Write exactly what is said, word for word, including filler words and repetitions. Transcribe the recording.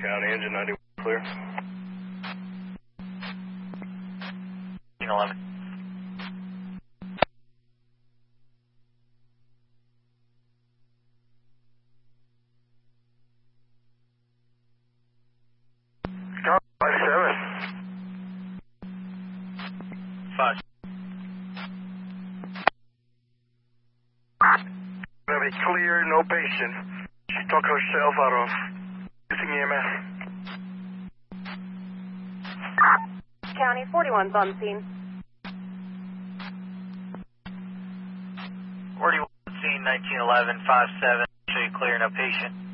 County, engine ninety-one, clear. eleven. five seven. Five. Gonna be clear, no patient. She took herself out of using E M S. County, forty-one's on scene. forty-one scene, nineteen eleven, five seven. Show you clear, no patient.